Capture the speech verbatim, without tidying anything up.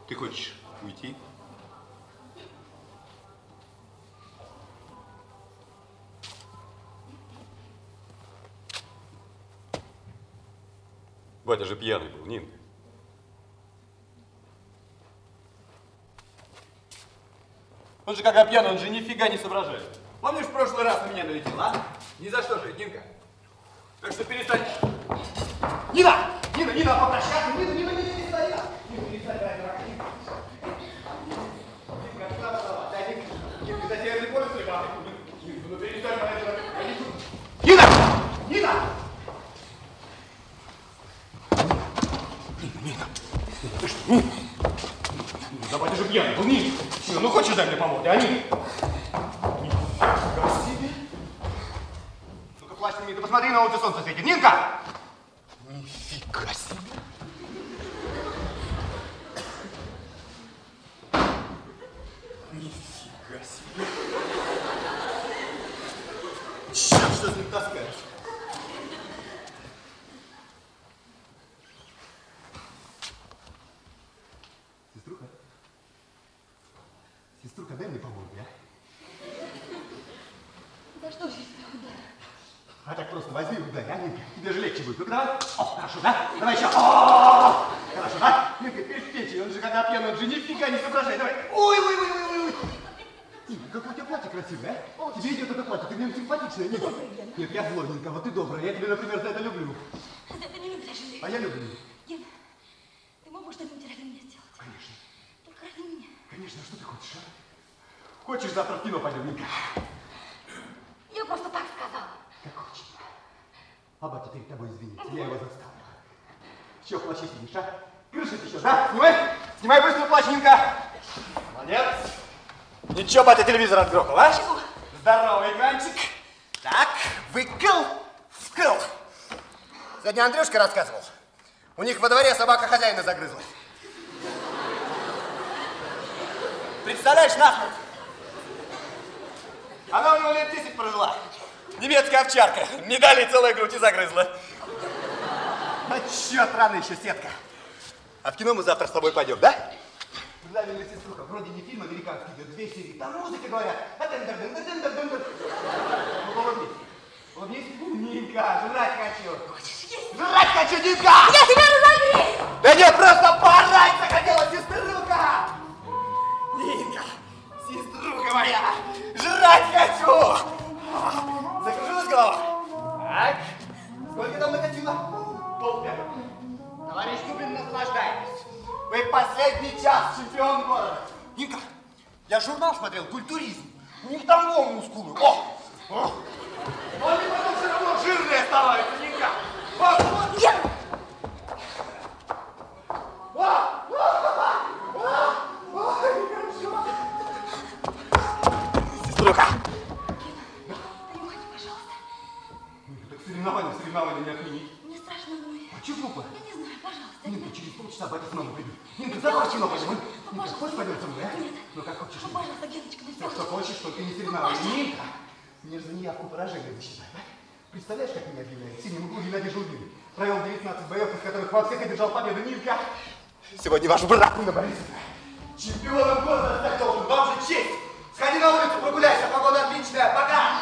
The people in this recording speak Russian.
Ты хочешь уйти? Батя же пьяный был, Нинка. Он же когда пьяный, он же нифига не соображает. Помнишь, в прошлый раз на меня налетел, а? Ни за что же, Нинка. Так что перестань. Нина! Нина, Нина, попрощаться! Нина, Нина, Нина, перестань! Нина, перестань, дай, дурак, Нина. Нинка, куда пошла? Дай, Нинка. Нинка, за северный полюс легла. Нинка, ну перестань, дай, дурак. Нина! Нина! Нина, Нина. Ты что, Нина? Да батя же пьяный был, Нина. Нина, ну хочешь дай мне помочь, а Нина? Нифига себе. Ну-ка, плащ сними, ты посмотри, на улице солнце светит. Нинка! Нифига себе. Нифига себе. Черт, что ты таскаешь? Сеструха? Сеструха, дай мне помочь, а? За что же я удар? А так просто возьми ударь, а, Нинка? Тебе же легче будет. Ну-ка, давай. О, хорошо, да? Давай еще. О, хорошо, да? Нинка, перед печью, он же когда пьяный, он же нифига не соображает. Давай. Ой, ой, ой, ой, ой. Нинка, какое у тебя платье красивое, а? Очень. Тебе идет это платье, ты в нем симпатичная, Нинка. Нет, я злой, Нинка, вот ты добрая. Я тебя, например, за это люблю. За это не люблю, жалею. А я люблю. Ген, ты мог бы что-нибудь ради меня сделать? Конечно. Только ради меня. Конечно, что ты хочешь, а? Хочешь, завтра в кино пойдем, Нинка? Я просто так сказала. Как хочешь. А батя перед тобой извинится, я его заставлю. Чего в плаще сидишь, а? Крышит еще, да? Снимай! Снимай быстро плащ, Нинка! Молодец! Ничего, батя телевизор отгрохал, а? Чего? Здоровый экранчик. Так, выкл, вкл. Сегодня Андрюшка рассказывал. У них во дворе собака хозяина загрызла. Представляешь, насмерть? Она у него лет десять прожила. Немецкая овчарка. Медали целая грудь и загрызла. А черт, рано еще сетка. А в кино мы завтра с тобой пойдем, да? Правильно, сеструха, вроде не фильм американский идет, две серии. Там музыка говорят. А дендер, дендер, дендер, дендер. Ну, улыбнись. Улыбнись. Нинка, жрать хочу. Хочешь есть? Жрать хочу, Нинка! Я тебя разогрею! Да нет, просто порать захотела, сеструха! Нинка, сеструха моя, жрать хочу! Закружилась голова? Так. Сколько там накатило? Полпятого. Товарищ Дубин, наслаждайтесь. Вы последний час чемпион города. Нинка, я журнал смотрел «Культуризм». У них там лом мускулы. О! О! Но они потом все равно жирные становятся, Нинка. Вот, вот. Я... Сеструха! Ты не уходи, пожалуйста. Так соревнования, соревнования не отменить. Мне страшно будет. А чего глупо? Я не знаю, пожалуйста. Нинка, через полчаса батя снова придет. Нинка, завтра в кино пойдем. Нинка, хочешь пойдем со мной, а? Нет. Ну как хочешь. Ну, пожалуйста, Геночка, ну Ну, все. что хочешь, только не соревнования. Нинка, мне же за неявку поражения засчитать, а? Представляешь, как меня объявляют? Синим углу Геннадий Жулдин. Провел девятнадцать боев, из которых во всех одержал победу. Нинка, сегодня ваш брат, Нина Борисовна. Чемпионом города стать должен, вам же честь. Сходи на улицу, прогуляйся, погода отличная, пока.